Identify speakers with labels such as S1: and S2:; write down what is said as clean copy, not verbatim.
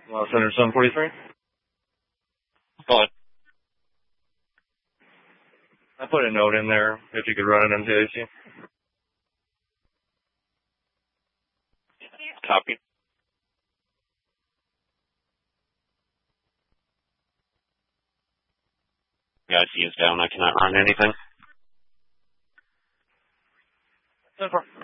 S1: Center 743.
S2: Go ahead.
S1: I put a note in there if you could run it into AC.
S2: Copy. The IC is down. I cannot run anything.
S1: 10-4.